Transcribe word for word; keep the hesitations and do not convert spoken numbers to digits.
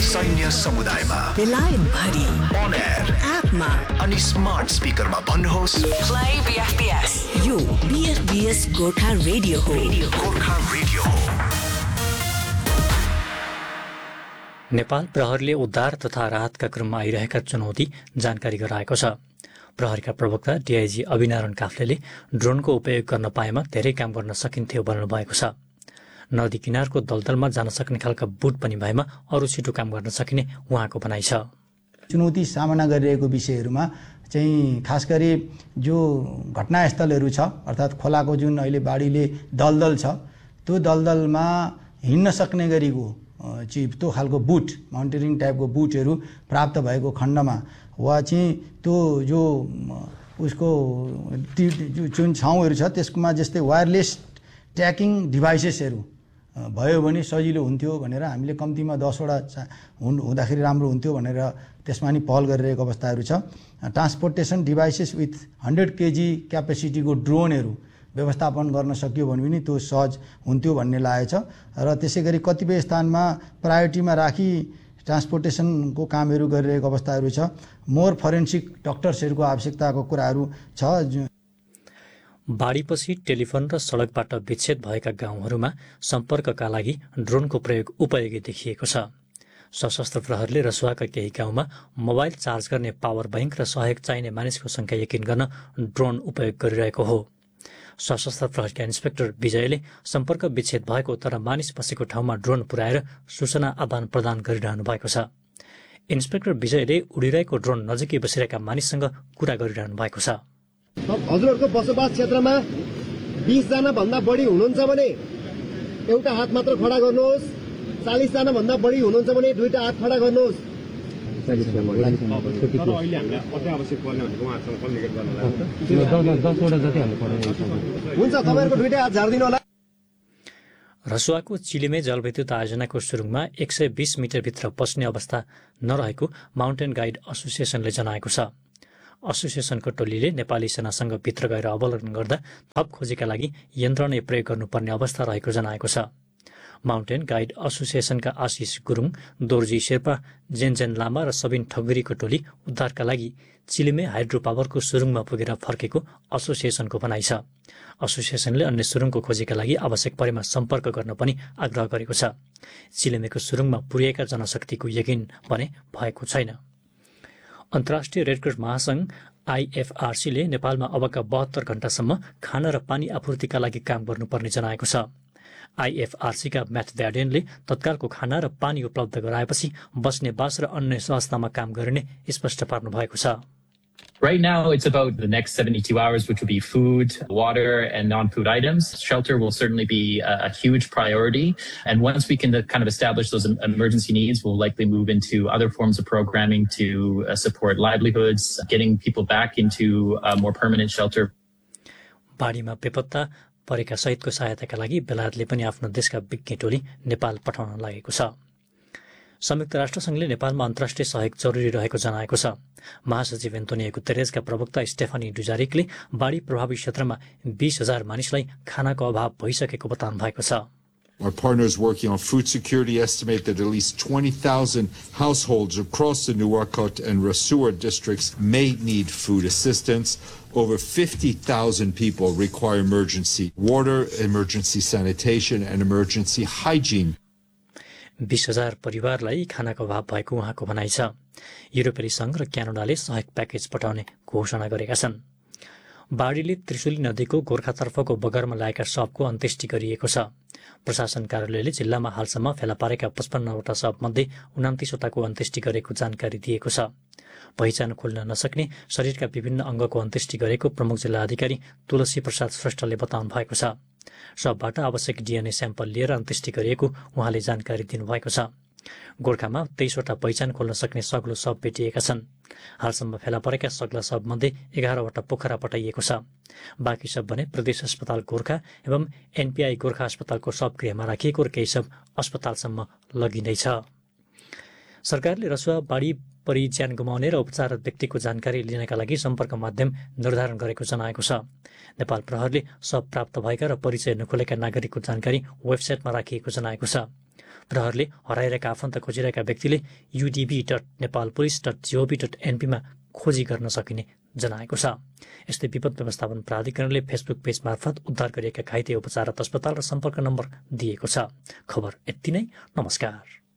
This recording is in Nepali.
सैन्य समुदायमा बेलायत भरि on air एपमा अनि स्मार्ट स्पिकरमा भन्नुहोस् प्ले बीएफपीएस। यो बीएफपीएस गोर्खा रेडियो हो। गोर्खा रेडियो हो। नेपाल प्रहरीले उद्धार तथा राहतका क्रममा आइरहेका चुनौती जानकारी गराएको छ। प्रहरीका प्रवक्ता डीआईजी अभिनारायण काफ्लेले ड्रोनको उपयोग गर्न पाएमा धेरै काम गर्न सकिन्थ्यो भन्नुभएको छ। नदी किनारको दलदलमा जान सक्ने खालका बुट पनि भएमा अरू छिटो काम गर्न सकिने उहाँको भनाइ छ। चुनौती सामना गरिरहेको विषयहरूमा चाहिँ खास गरी जो घटनास्थलहरू छ अर्थात् खोलाको जुन अहिले बाढीले दलदल छ त्यो दलदलमा हिँड्न सक्ने गरीको चाहिँ त्यो खालको बुट माउन्टेनिङ टाइपको बुटहरू प्राप्त भएको खण्डमा वा चाहिँ त्यो जो उसको जुन ठाउँहरू छ त्यसकोमा जस्तै वायरलेस ट्र्याकिङ डिभाइसेसहरू भयो भने सजिलो हुन्थ्यो भनेर हामीले कम्तीमा दसवटा हुँदाखेरि राम्रो हुन्थ्यो भनेर त्यसमा नि पहल गरिरहेको अवस्थाहरू छ। Transportation devices with hundred KG क्यापेसिटीको ड्रोनहरू व्यवस्थापन गर्न सक्यो भने पनि त्यो सहज हुन्थ्यो भन्ने लागेको छ र त्यसै गरी कतिपय स्थानमा प्रायोरिटीमा राखी ट्रान्सपोर्टेसनको कामहरू गरिरहेको अवस्थाहरू छ। मोर फरेन्सिक डक्टर्सहरूको आवश्यकताको कुराहरू छ। बाढीपछि टेलिफोन र सडकबाट विच्छेद भएका गाउँहरूमा सम्पर्कका लागि ड्रोनको प्रयोग उपयोगी देखिएको छ। सशस्त्र प्रहरीले रसुवाका केही गाउँमा मोबाइल चार्ज गर्ने पावर बैंक र सहयोग चाहिने मानिसको संख्या यकिन गर्न ड्रोन उपयोग गरिरहेको हो। सशस्त्र प्रहरीका इन्सपेक्टर विजयले सम्पर्क विच्छेद भएको तर मानिस बसेको ठाउँमा ड्रोन पुर्याएर सूचना आदान प्रदान गरिरहनु भएको छ। इन्सपेक्टर विजयले उडिरहेको ड्रोन नजिकै बसिरहेका मानिससँग कुरा गरिरहनु भएको छ। हजुरहरूको बसोबास क्षेत्रमा बीस जना भन्दा बढी हुनुहुन्छ भने एउटा हात मात्र खडा गर्नुहोस्। चालीस जना भन्दा बढी हुनुहुन्छ भने दुईटा हात खडा गर्नुहोस्। हुन्छ, तपाईँहरूको दुईटा हात झारिदिनु होला। रसुवाको चिलिमे जलविद्युत आयोजनाको सुरुङमा एक सय बीस मिटरभित्र पस्ने अवस्था नरहेको माउन्टेन गाइड एसोसिएसनले जनाएको छ। एसोसिएसनको टोलीले नेपाली सेनासँग भित्र गएर अवलोकन गर्दा थप खोजीका लागि यन्त्र नै प्रयोग गर्नुपर्ने अवस्था रहेको जनाएको छ। माउन्टेन गाइड एसोसिएसनका आशिष गुरुङ, दोर्जी शेर्पा, जेनजेन लामा र सबिन ठगुरीको टोली उद्धारका लागि चिलिमे हाइड्रो पावरको सुरुङमा पुगेर फर्केको एसोसिएसनको भनाइ छ। एसोसिएसनले अन्य सुरुङको खोजीका लागि आवश्यक परेमा सम्पर्क गर्न पनि आग्रह गरेको छ। चिलिमेको सुरुङमा पुर्याएका जनशक्तिको यकिन भने भएको छैन। अन्तर्राष्ट्रिय रेडक्रस महासंघ आइएफआरसीले नेपालमा अबका बहत्तर घण्टासम्म खाना र पानी आपूर्तिका लागि काम गर्नुपर्ने जनाएको छ। आइएफआरसीका म्याथ ब्याडेनले तत्कालको खाना र पानी उपलब्ध गराएपछि बस्ने बास र अन्य स्वास्थ्यमा काम गर्ने स्पष्ट पार्नु भएको छ। Right now, it's about the next seventy-two hours, which will be food, water, and non-food items. Shelter will certainly be a, a huge priority. And once we can kind of establish those emergency needs, we'll likely move into other forms of programming to uh, support livelihoods, getting people back into uh, more permanent shelter. बाढीमा बेपत्ता परेका सहितको सहायताका लागि बेलायतले पनि आफ्नो देशका विज्ञ टोली नेपाल पठाउन लागेको छ। संयुक्त राष्ट्रसंघले नेपालमा अन्तर्राष्ट्रिय सहयोग जरुरी रहेको जनाएको छ। महासचिव एन्टोनियो गुतेरेसका प्रवक्ता स्टेफानी डुजारिकले बाढी प्रभावित क्षेत्रमा बीस हजार मानिसलाई खानाको अभाव भइसकेको बताउनु भएको छ। Our partners working on food security estimate that at least twenty thousand households across the Nuwakot and Rasua districts may need food assistance. Over fifty thousand people require emergency water, emergency sanitation, and emergency hygiene. बीस हजार परिवारलाई खानाको अभाव भएको उहाँको भनाइ छ। युरोपेली संघ र क्यानाडाले सहयोग प्याकेज पठाउने घोषणा गरेका छन्। बाढीले त्रिशुली नदीको गोर्खातर्फको बगरमा लागेका शवको अन्त्येष्टि गरिएको छ। प्रशासन कार्यालयले जिल्लामा हालसम्म फेला पारेका पचपन्नवटा शवमध्ये उनातिसवटाको अन्त्येष्टि गरेको जानकारी दिएको छ। पहिचान खोल्न नसक्ने शरीरका विभिन्न अङ्गको अन्त्येष्टि गरेको प्रमुख जिल्ला अधिकारी तुलसी प्रसाद श्रेष्ठले बताउनु भएको छ। शवबाट आवश्यक डीएनए स्याम्पल लिएर अन्त्येष्टि गरिएको उहाँले जानकारी दिनुभएको छ। गोर्खामा तेइसवटा पहिचान खोल्न सक्ने सग्लो शव भेटिएका छन्। हालसम्म फेला परेका सग्ला शवमध्ये एघारवटा पोखरा पठाइएको छ। बाँकी शव भने प्रदेश अस्पताल गोर्खा एवं एनपीआई गोर्खा अस्पतालको शवगृहमा राखिएको र केही शव अस्पतालसम्म लगिँदैछ। सरकारले रसुवा बाढी परि ज्यान गुमाउने र उपचार व्यक्तिको जानकारी लिनका लागि सम्पर्क माध्यम निर्धारण गरेको जनाएको छ। नेपाल प्रहरीले शव प्राप्त भएका र परिचय नखोलेका नागरिकको जानकारी वेबसाइटमा राखिएको जनाएको छ। प्रहरले हराइरहेका आफन्त खोजिरहेका व्यक्तिले युडिबी dot Nepal police dot जिओभी dot एनपीमा खोजी गर्न सकिने जनाएको छ। यस्तै विपद व्यवस्थापन प्राधिकरणले फेसबुक पेज मार्फत उद्धार गरिएका घाइते उपचाररत अस्पताल र सम्पर्क नम्बर दिएको छ। खबर यति नै। नमस्कार।